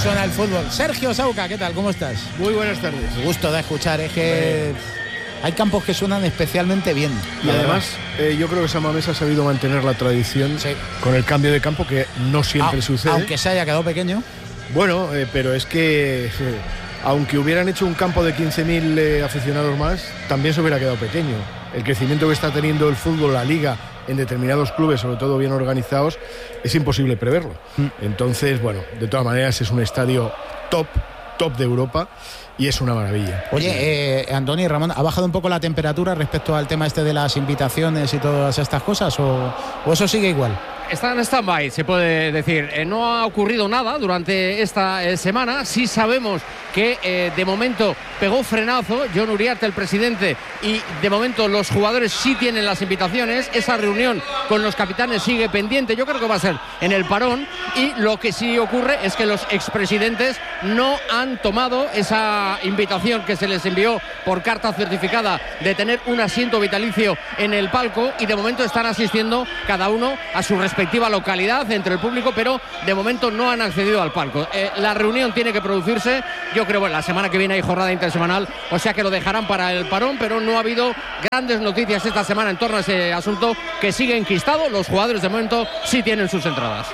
suena el fútbol. Sergio Sauca, ¿qué tal? ¿Cómo estás? Muy buenas tardes. Me gusto de escuchar, es que hay campos que suenan especialmente bien. Y además, yo creo que San Mamés ha sabido mantener la tradición con el cambio de campo, que no siempre sucede. Aunque se haya quedado pequeño. Bueno, pero es que aunque hubieran hecho un campo de 15.000 aficionados más, también se hubiera quedado pequeño. El crecimiento que está teniendo el fútbol, la liga, en determinados clubes, sobre todo bien organizados, es imposible preverlo. Entonces, bueno, de todas maneras es un estadio top de Europa y es una maravilla. Oye, Andoni, Ramón, ¿ha bajado un poco la temperatura respecto al tema de las invitaciones y todas estas cosas o eso sigue igual? Está en stand-by, se puede decir. No ha ocurrido nada durante esta semana. Sí sabemos que de momento pegó frenazo Jon Uriarte, el presidente, y de momento los jugadores sí tienen las invitaciones. Esa reunión con los capitanes sigue pendiente. Yo creo que va a ser en el parón. Y lo que sí ocurre es que los expresidentes no han tomado esa invitación que se les envió por carta certificada de tener un asiento vitalicio en el palco, y de momento están asistiendo cada uno a su respectiva localidad entre el público, pero de momento no han accedido al palco. La reunión tiene que producirse, yo creo, la semana que viene hay jornada intersemanal, o sea que lo dejarán para el parón, pero no ha habido grandes noticias esta semana en torno a ese asunto, que sigue enquistado. Los jugadores de momento sí tienen sus entradas.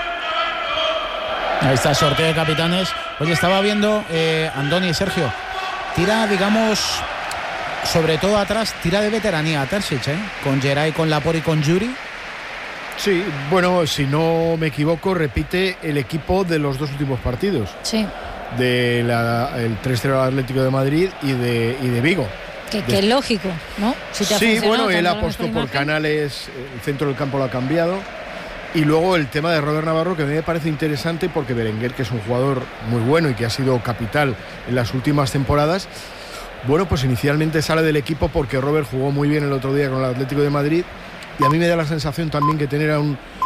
Ahí está el sorteo de capitanes. Oye, estaba viendo, Andoni y Sergio, tira, digamos, sobre todo atrás, tira de veteranía a Terzic, con Geray, con Laporte y con Yuri. Sí, bueno, si no me equivoco, repite el equipo de los dos últimos partidos. Sí. El 3-0 al Atlético de Madrid y de Vigo. Que es lógico, ¿no? Sí, bueno, él apostó por Canales, el centro del campo lo ha cambiado. Y luego el tema de Robert Navarro, que a mí me parece interesante, porque Berenguer, que es un jugador muy bueno y que ha sido capital en las últimas temporadas, bueno, pues inicialmente sale del equipo porque Robert jugó muy bien el otro día con el Atlético de Madrid. Y a mí me da la sensación también que tener a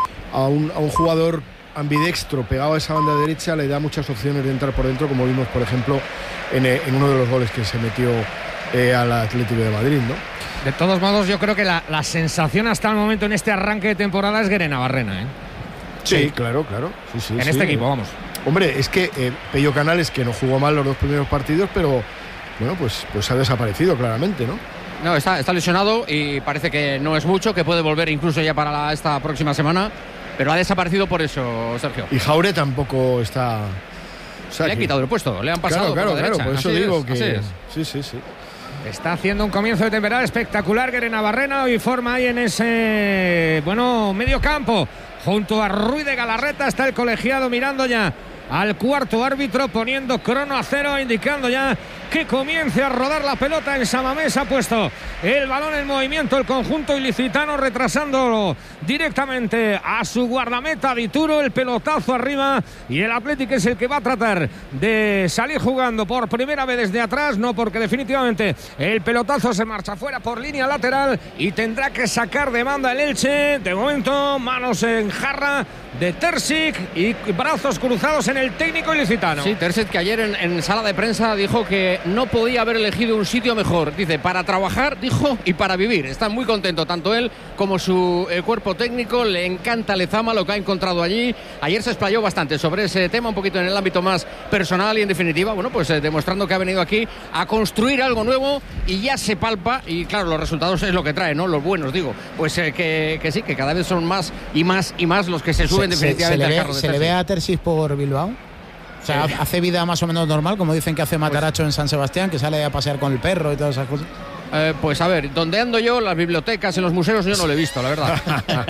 un jugador ambidextro pegado a esa banda derecha le da muchas opciones de entrar por dentro, como vimos, por ejemplo, en uno de los goles que se metió al Atlético de Madrid, ¿no? De todos modos, yo creo que la sensación hasta el momento en este arranque de temporada es Guere Navarrena, ¿eh? Sí, claro. Sí, en este equipo, vamos. Hombre, es que Pello Canales, que no jugó mal los dos primeros partidos, pero bueno, pues ha desaparecido claramente, ¿no? No, está lesionado y parece que no es mucho, que puede volver incluso ya para esta próxima semana, pero ha desaparecido por eso, Sergio. Y Jaure tampoco está... O sea, le han quitado el puesto, le han pasado claro, por la derecha. por eso así digo es, que... Sí. Está haciendo un comienzo de temporada espectacular Guere Navarrena, hoy forma ahí en ese, medio campo. Junto a Ruiz de Galarreta está el colegiado mirando ya al cuarto árbitro, poniendo crono a 0, indicando ya que comience a rodar la pelota en San Mamés. Ha puesto el balón en movimiento el conjunto ilicitano, retrasándolo directamente a su guardameta Dituro. El pelotazo arriba, y el Athletic es el que va a tratar de salir jugando por primera vez desde atrás, no, porque definitivamente el pelotazo se marcha fuera por línea lateral y tendrá que sacar de banda el Elche. De momento, manos en jarra de Terzic y brazos cruzados en el técnico ilicitano. Sí, Terzic, que ayer en sala de prensa dijo que no podía haber elegido un sitio mejor, dice, para trabajar, dijo, y para vivir. Está muy contento tanto él como su cuerpo técnico. Le encanta Lezama, lo que ha encontrado allí. Ayer se explayó bastante sobre ese tema, un poquito en el ámbito más personal, y en definitiva, demostrando que ha venido aquí a construir algo nuevo, y ya se palpa, y claro, los resultados es lo que trae, ¿no? Los buenos, digo, pues que sí, que cada vez son más y más los que se suben definitivamente al carro de Terzic. ¿Se le ve a Terzic por Bilbao? O sea, hace vida más o menos normal, como dicen que hace Mataracho en San Sebastián, que sale a pasear con el perro y todas esas cosas. Pues a ver, donde ando yo, las bibliotecas, en los museos, yo no lo he visto, la verdad.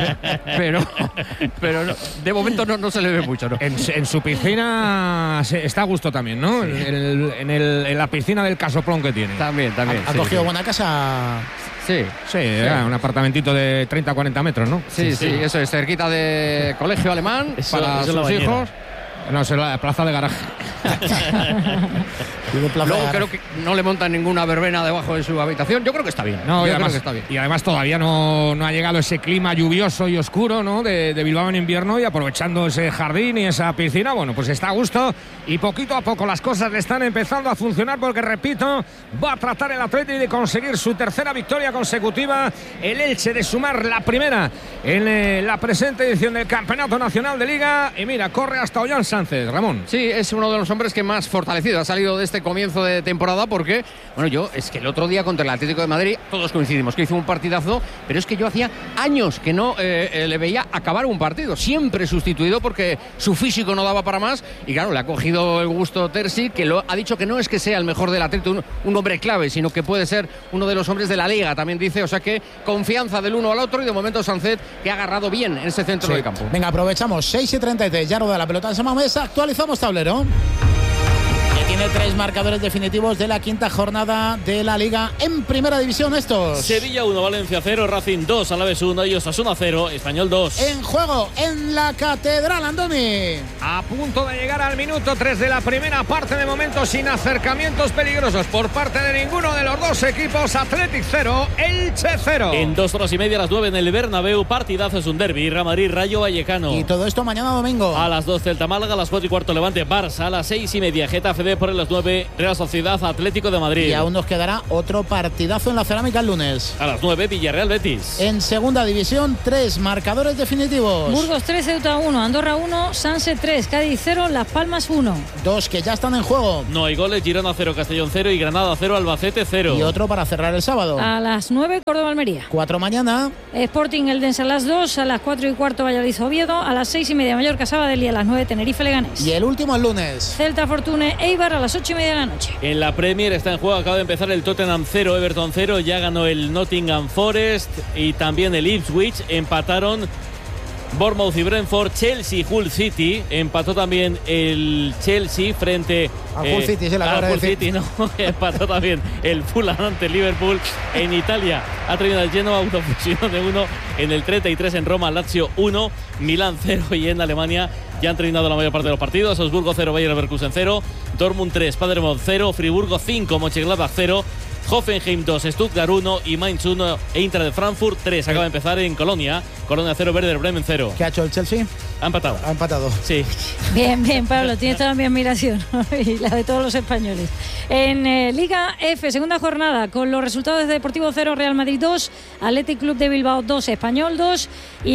pero no, de momento no se le ve mucho, ¿no? En su piscina está a gusto también, ¿no? Sí. En la piscina del Casoplón que tiene. También. ¿Ha cogido buena casa? Sí. Un apartamentito de 30-40 metros, ¿no? Sí, eso es, cerquita de colegio alemán para sus hijos. No, es la plaza de garaje. Luego creo que no le montan ninguna verbena debajo de su habitación. Yo creo que está bien. Y además todavía no ha llegado ese clima lluvioso y oscuro, ¿no? de Bilbao en invierno, y aprovechando ese jardín y esa piscina, pues está a gusto, y poquito a poco las cosas le están empezando a funcionar, porque, repito, va a tratar el Athletic de conseguir su tercera victoria consecutiva. El Elche de sumar la primera en la presente edición del Campeonato Nacional de Liga. Y mira, corre hasta Ollán Sánchez Sánchez. Ramón. Sí, es uno de los hombres que más fortalecido ha salido de este comienzo de temporada porque, es que el otro día contra el Atlético de Madrid todos coincidimos que hizo un partidazo, pero es que yo hacía años que no le veía acabar un partido, siempre sustituido porque su físico no daba para más y claro, le ha cogido el gusto Terzic, que ha dicho que no es que sea el mejor del Atlético, un hombre clave, sino que puede ser uno de los hombres de la Liga, también dice, o sea que confianza del uno al otro y de momento Sánchez que ha agarrado bien en ese centro del campo. Venga, aprovechamos, 6:33, ya roda la pelota en Samamés, actualizamos tablero. Tiene 3 marcadores definitivos de la quinta jornada de la Liga en Primera División estos. Sevilla 1, Valencia 0, Racing 2, Alavés 1 y Osasuna 0, Español 2. En juego en la Catedral, Andoni. A punto de llegar al minuto 3 de la primera parte, de momento sin acercamientos peligrosos por parte de ninguno de los dos equipos. Athletic 0, Elche 0. En 2 horas y media a las 9 en el Bernabéu, partidazo, es un derbi, Real Madrid, Rayo Vallecano. Y todo esto mañana domingo. A las 12 Celta Málaga, a las 4:15 Levante Barça, a las 6:30 Getafe B por las 9 Real Sociedad Atlético de Madrid. Y aún nos quedará otro partidazo en la Cerámica el lunes. A las 9 Villarreal Betis. En Segunda División 3 marcadores definitivos. Burgos 3, Ceuta 1, Andorra 1, Sanse 3, Cádiz 0, Las Palmas 1. 2 que ya están en juego. No hay goles, Girona 0, Castellón 0 y Granada 0, Albacete 0. Y otro para cerrar el sábado. A las 9 Córdoba-Almería. 4 mañana. Sporting Eldense a las 2, a las 4:15 Valladolid Oviedo, a las 6:30 Mallorca Sabadell y a las 9 Tenerife Leganés. Y el último el lunes. Celta Fortune Eibar a las 8:30 de la noche. En la Premier está en juego, acaba de empezar el Tottenham 0, Everton 0, ya ganó el Nottingham Forest y también el Ipswich, empataron Bournemouth y Brentford, Chelsea, Hull City, empató también el Chelsea frente a Hull City, Hull City, no, empató también el Fulham ante el Liverpool. En Italia ha terminado el Genoa, autofusión de 1 en el 33, en Roma Lazio 1, Milán 0 y en Alemania ya han terminado la mayor parte de los partidos. Augsburgo 0, Bayer Leverkusen 0, Dortmund 3, Paderborn 0, Friburgo 5, Mönchengladbach 0, Hoffenheim 2, Stuttgart 1 y Mainz 1, Eintracht de Frankfurt 3. Acaba de empezar en Colonia 0, Werder Bremen 0. ¿Qué ha hecho el Chelsea? Ha empatado. Ha empatado. Sí. Bien, Pablo, tienes toda mi admiración y la de todos los españoles. En Liga F, segunda jornada, con los resultados de Deportivo 0, Real Madrid 2, Athletic Club de Bilbao 2, Español 2,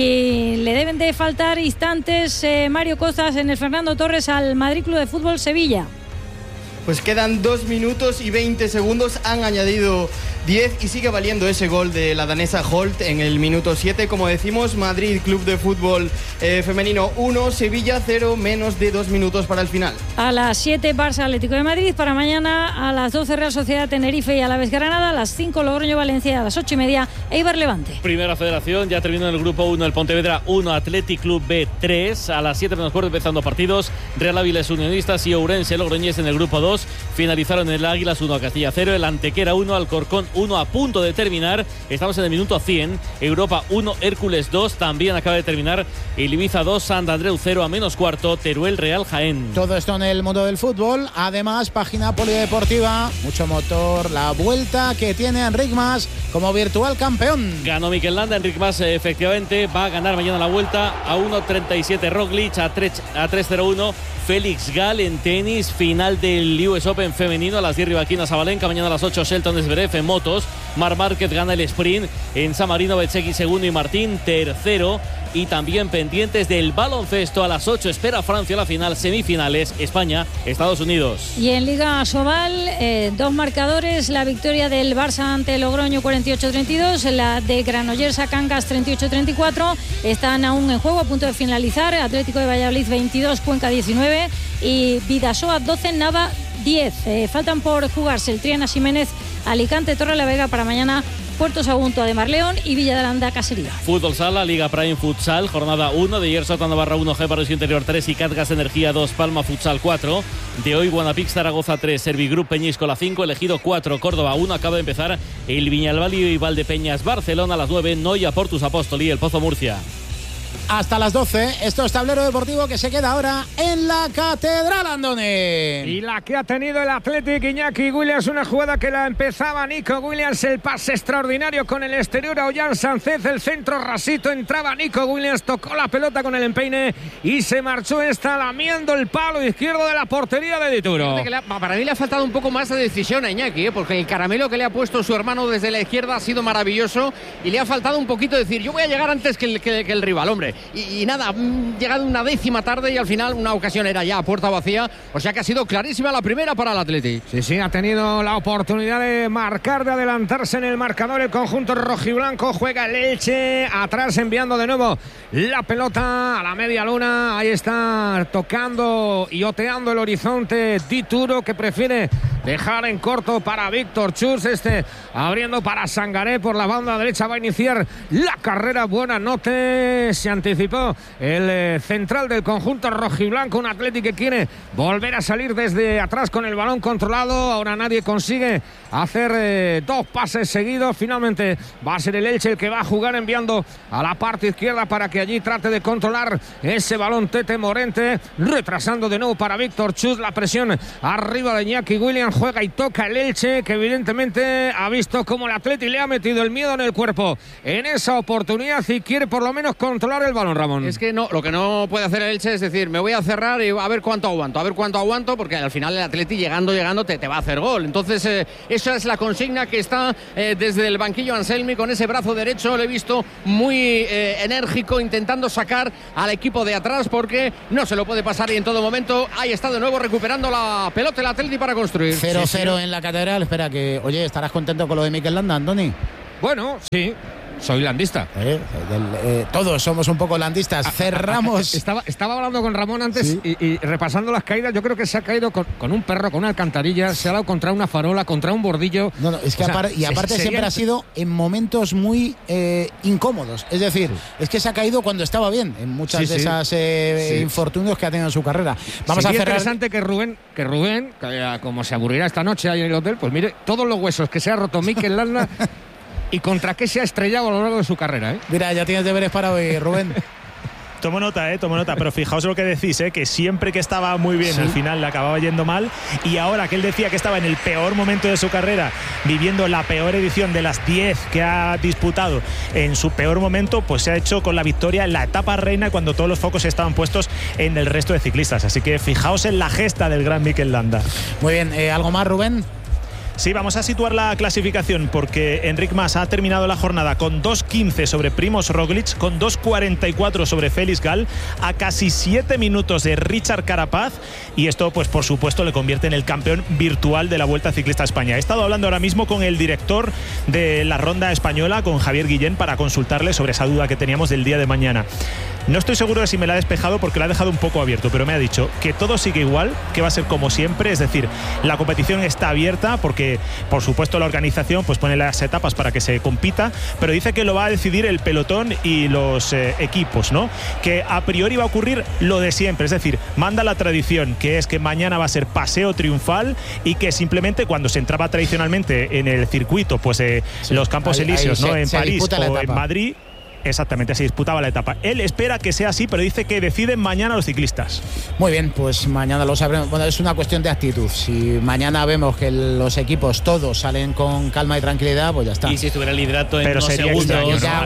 y le deben de faltar instantes Mario Costas en el Fernando Torres al Madrid Club de Fútbol Sevilla. Pues quedan 2 minutos y 20 segundos, han añadido 10 y sigue valiendo ese gol de la danesa Holt en el minuto 7. Como decimos, Madrid Club de Fútbol Femenino 1, Sevilla 0, menos de 2 minutos para el final. A las 7 Barça Atlético de Madrid, para mañana a las 12 Real Sociedad Tenerife y Alavés Granada, a las 5 Logroño Valencia, a las 8:30 Eibar Levante. Primera Federación, ya terminó en el grupo 1 el Pontevedra 1, Athletic Club B 3, a las 7 menos cuarto empezando partidos, Real Áviles Unionistas y Ourense Logroñés en el grupo 2, finalizaron el Águilas 1, Castilla 0, el Antequera 1, Alcorcón 1 a punto de terminar, estamos en el minuto 100, Europa 1, Hércules 2, también acaba de terminar el Ibiza 2, Sant Andreu 0 a menos cuarto, Teruel Real Jaén. Todo esto en el mundo del fútbol, además página polideportiva, mucho motor, la vuelta que tiene Enric Mas como virtual campeón. Ganó Mikel Landa, Enric Mas efectivamente va a ganar mañana la vuelta a 1.37 Roglic, a 3.01 Félix Gal en tenis, final del US Open femenino a las 10 Rivaquina Sabalenka, mañana a las 8 Shelton Zverev en motos, Marc Márquez gana el sprint en San Marino, Bezzecchi segundo y Martín tercero. Y también pendientes del baloncesto a las 8 espera Francia la final, semifinales España, Estados Unidos. Y en Liga Sobal, 2 marcadores, la victoria del Barça ante Logroño 48-32, la de Granollers a Cangas 38-34, están aún en juego a punto de finalizar, Atlético de Valladolid 22, Cuenca 19 y Bidasoa 12, Nava 10. Faltan por jugarse el Triana Ximénez, Alicante, Torrelavega para mañana, Puerto Sagunto de Marleón y Villa de Aranda Casería. Fútbol Sala, Liga Prime Futsal, jornada 1, de ayer Sota Navarra 1, G Interior 3 y Catgas Energía 2, Palma Futsal 4. De hoy Guanapix Zaragoza 3, Servigroup Peñíscola 5, Elegido 4, Córdoba 1. Acaba de empezar el Viñalbali y Valdepeñas Barcelona a las 9, Noia Portus Apóstoli, el Pozo Murcia. Hasta las 12, esto es Tablero Deportivo que se queda ahora en la Catedral, Andoni. Y la que ha tenido el Athletic, Iñaki Williams, una jugada que la empezaba Nico Williams, el pase extraordinario con el exterior a Ollán Sánchez, el centro rasito, entraba Nico Williams, tocó la pelota con el empeine y se marchó esta lamiendo el palo izquierdo de la portería de Dituro. Para mí le ha faltado un poco más de decisión a Iñaki, porque el caramelo que le ha puesto su hermano desde la izquierda ha sido maravilloso y le ha faltado un poquito decir, yo voy a llegar antes que el rival, hombre. Y nada, llegado una décima tarde y al final una ocasión era ya a puerta vacía, o sea que ha sido clarísima la primera para el Atleti. Sí, ha tenido la oportunidad de marcar, de adelantarse en el marcador el conjunto rojiblanco. Juega el Elche atrás, enviando de nuevo la pelota a la media luna. Ahí está tocando y oteando el horizonte Dituro, que prefiere dejar en corto para Víctor Chus. Abriendo para Sangaré por la banda derecha. Va a iniciar la carrera. Buena noche. Se anticipó el central del conjunto rojiblanco. Un Atleti que quiere volver a salir desde atrás con el balón controlado. Ahora nadie consigue hacer dos pases seguidos. Finalmente va a ser el Elche el que va a jugar, enviando a la parte izquierda para que allí trate de controlar ese balón Tete Morente. Retrasando de nuevo para Víctor Chus. La presión arriba de Iñaki Williams. Juega y toca el Elche, que evidentemente ha visto cómo el Atleti le ha metido el miedo en el cuerpo en esa oportunidad y quiere por lo menos controlar el balón, Ramón. Es que no, lo que no puede hacer el Elche es decir, me voy a cerrar y a ver cuánto aguanto, porque al final el Atleti llegando te va a hacer gol. Entonces esa es la consigna que está desde el banquillo Anselmi con ese brazo derecho. Le he visto muy enérgico intentando sacar al equipo de atrás porque no se lo puede pasar y en todo momento ahí está de nuevo recuperando la pelota el Atleti para construir. 0-0 en la Catedral. Espera que, oye, ¿estarás contento con lo de Mikel Landa, Andoni? Bueno, sí. Soy landista. Todos somos un poco landistas. Cerramos. Estaba hablando con Ramón antes, sí, y repasando las caídas. Yo creo que se ha caído con un perro, con una alcantarilla, se ha dado contra una farola, contra un bordillo. No, es que aparte siempre ha sido en momentos muy incómodos. Es decir, es que se ha caído cuando estaba bien en muchas de esas infortunios que ha tenido en su carrera. Vamos a cerrar. Interesante que Rubén, como se aburrirá esta noche ahí en el hotel, pues mire todos los huesos que se ha roto Mikel Landa. ¿Y contra qué se ha estrellado a lo largo de su carrera? Mira, ya tienes deberes para hoy, Rubén. Tomo nota, pero fijaos lo que decís, que siempre que estaba muy bien, al final le acababa yendo mal, y ahora que él decía que estaba en el peor momento de su carrera, viviendo la peor edición de las 10 que ha disputado en su peor momento, pues se ha hecho con la victoria en la etapa reina cuando todos los focos estaban puestos en el resto de ciclistas. Así que fijaos en la gesta del gran Mikel Landa. Muy bien, ¿algo más, Rubén? Sí, vamos a situar la clasificación porque Enric Mas ha terminado la jornada con 2.15 sobre Primož Roglič, con 2.44 sobre Félix Gall, a casi 7 minutos de Richard Carapaz, y esto pues por supuesto le convierte en el campeón virtual de la Vuelta Ciclista a España. He estado hablando ahora mismo con el director de la Ronda Española, con Javier Guillén, para consultarle sobre esa duda que teníamos del día de mañana. No estoy seguro de si me la ha despejado porque la ha dejado un poco abierto, pero me ha dicho que todo sigue igual, que va a ser como siempre, es decir, la competición está abierta porque, por supuesto, la organización pues pone las etapas para que se compita, pero dice que lo va a decidir el pelotón y los equipos, ¿no? Que a priori va a ocurrir lo de siempre, es decir, manda la tradición, que es que mañana va a ser paseo triunfal y que simplemente cuando se entraba tradicionalmente en el circuito, pues los Campos Elíseos, ¿no? En París o en Madrid. Exactamente, se disputaba la etapa. Él espera que sea así, pero dice que deciden mañana los ciclistas. Muy bien, pues mañana lo sabremos. Bueno, es una cuestión de actitud. Si mañana vemos que los equipos todos salen con calma y tranquilidad, pues ya está. Y si estuviera el liderato en unos segundos,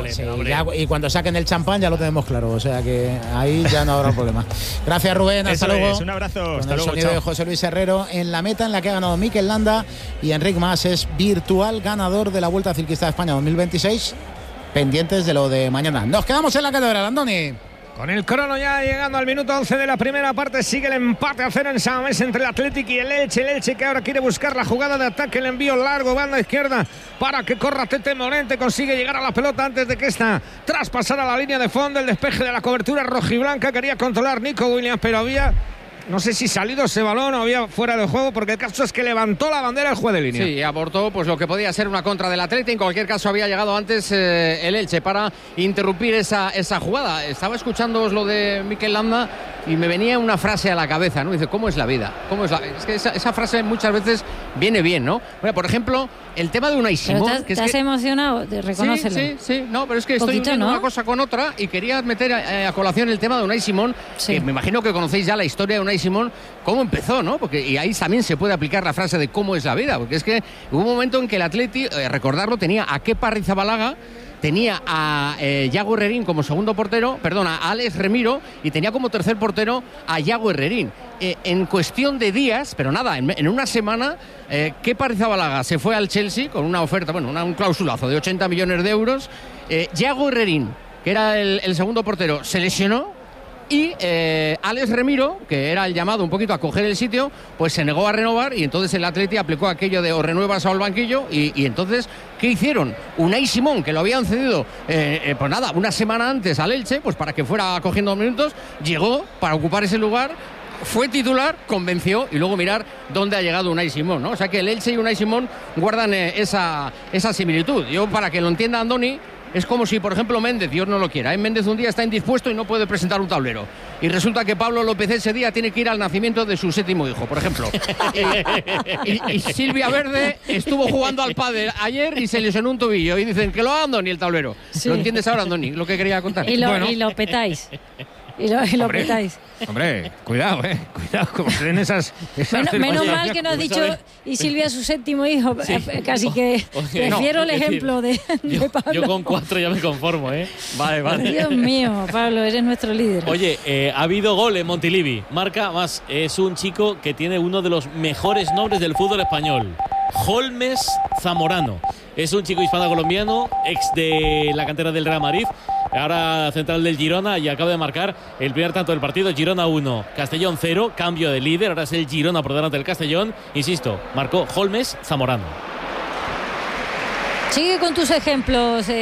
y cuando saquen el champán ya lo tenemos claro. O sea que ahí ya no habrá problema. Gracias, Rubén. Hasta luego. Un abrazo. Con hasta el luego. Sonido de José Luis Herrero en la meta en la que ha ganado Mikel Landa, y Enric Mas es virtual ganador de la Vuelta Ciclista de España 2026. Pendientes de lo de mañana. Nos quedamos en la Catedral, Andoni. Con el crono ya llegando al minuto 11 de la primera parte, sigue el empate a 0 en San Mamés entre el Athletic y el Elche. El Elche que ahora quiere buscar la jugada de ataque, el envío largo, banda izquierda, para que corra Tete Morente. Consigue llegar a la pelota antes de que esta traspasara la línea de fondo. El despeje de la cobertura rojiblanca, quería controlar Nico Williams, pero había... No sé si salido ese balón o había fuera de juego, porque el caso es que levantó la bandera el juez de línea. Sí, abortó pues lo que podía ser una contra del Atleti. En cualquier caso había llegado antes el Elche para interrumpir esa jugada. Estaba escuchándoos lo de Mikel Landa y me venía una frase a la cabeza, ¿no? Dice, ¿cómo es la vida? Es que esa frase muchas veces viene bien, ¿no? Bueno, por ejemplo, el tema de Unai Simón. ¿Te has emocionado? Reconócelo. Sí. No, pero es que estoy viendo una cosa con otra y quería meter a colación el tema de Unai Simón, que me imagino que conocéis ya la historia de Unai Simón, cómo empezó, ¿no? Porque y ahí también se puede aplicar la frase de cómo es la vida, porque es que hubo un momento en que el Atleti, recordarlo, tenía a Kepa Arrizabalaga, tenía a Yago Herrerín como segundo portero, a Alex Remiro, y tenía como tercer portero a Yago Herrerín. En cuestión de días, pero nada, en una semana, Kepa Arrizabalaga se fue al Chelsea con una oferta, un clausulazo de 80 millones de euros. Yago Herrerín que era el segundo portero, se lesionó. Y Alex Remiro, que era el llamado un poquito a coger el sitio, pues se negó a renovar, y entonces el Atleti aplicó aquello de o renuevas o al banquillo. Y entonces, ¿qué hicieron? Unai Simón, que lo habían cedido pues nada, una semana antes al Elche, pues para que fuera cogiendo minutos, llegó para ocupar ese lugar, fue titular, convenció, y luego mirar dónde ha llegado Unai Simón, ¿no? O sea que el Elche y Unai Simón guardan esa similitud. Yo, para que lo entienda Andoni, es como si, por ejemplo, Méndez, Dios no lo quiera, Méndez un día está indispuesto y no puede presentar un tablero. Y resulta que Pablo López ese día tiene que ir al nacimiento de su 7º hijo, por ejemplo. y Silvia Verde estuvo jugando al pádel ayer y se lesionó un tobillo. Y dicen que lo haga Andoni el tablero. Sí. ¿Lo entiendes ahora, Andoni? Lo que quería contar. Y lo petáis. Y lo petáis. Hombre, cuidado, cuidado, como se den esas menos mal que no has dicho y Silvia su 7º hijo, sí. Casi que prefiero el ejemplo de Pablo. Yo con 4 ya me conformo, Vale. Dios mío, Pablo, eres nuestro líder. Oye, ha habido gol en Montilivi. Marca más, es un chico que tiene uno de los mejores nombres del fútbol español. Holmes Zamorano. Es un chico hispano-colombiano, ex de la cantera del Real Madrid, ahora central del Girona, y acaba de marcar el primer tanto del partido. Girona 1, Castellón 0, cambio de líder, ahora es el Girona por delante del Castellón. Insisto, marcó Holmes Zamorano. Sigue con tus ejemplos.